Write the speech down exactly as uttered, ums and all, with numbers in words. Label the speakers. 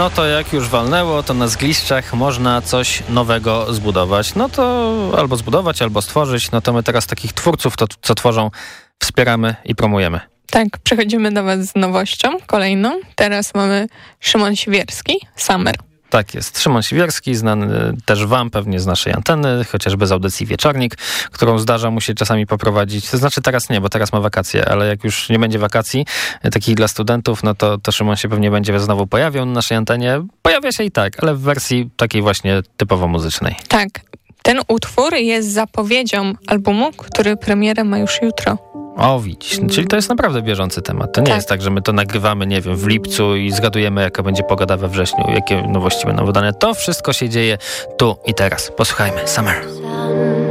Speaker 1: no to jak już walnęło, to na zgliszczach można coś nowego zbudować. No to albo zbudować, albo stworzyć. No to my teraz takich twórców, to, co tworzą, wspieramy i promujemy.
Speaker 2: Tak, przechodzimy do was z nowością kolejną. Teraz mamy Szymon Siwierski, Summer.
Speaker 1: Tak jest. Szymon Siwierski, znany też wam pewnie z naszej anteny, chociażby z audycji Wieczornik, którą zdarza mu się czasami poprowadzić. To znaczy teraz nie, bo teraz ma wakacje, ale jak już nie będzie wakacji takich dla studentów, no to, to Szymon się pewnie będzie znowu pojawiał na naszej antenie. Pojawia się i tak, ale w wersji takiej właśnie typowo muzycznej.
Speaker 2: Tak. Ten utwór jest zapowiedzią albumu, który premierę ma już jutro.
Speaker 1: O, widzisz, czyli to jest naprawdę bieżący temat. To nie
Speaker 2: tak.
Speaker 1: jest tak, że my to nagrywamy, nie wiem, w lipcu i zgadujemy, jaka będzie pogoda we wrześniu, jakie nowości będą wydane. To wszystko się dzieje tu i teraz. Posłuchajmy. Summer.